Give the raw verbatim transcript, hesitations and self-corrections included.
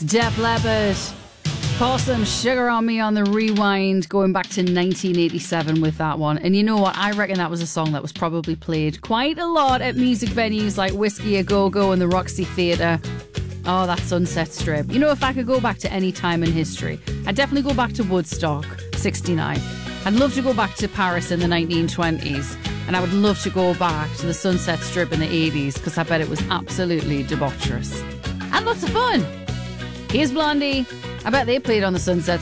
Def Leppard. Pour some sugar on me on the rewind, going back to nineteen eighty-seven with that one. And you know what? I reckon that was a song that was probably played quite a lot at music venues like Whiskey A Go Go and the Roxy Theatre. Oh, that Sunset Strip. You know, if I could go back to any time in history, I'd definitely go back to Woodstock, sixty-nine. I'd love to go back to Paris in the nineteen twenties. And I would love to go back to the Sunset Strip in the eighties, because I bet it was absolutely debaucherous. And lots of fun. Here's Blondie. I bet they played on the Sunset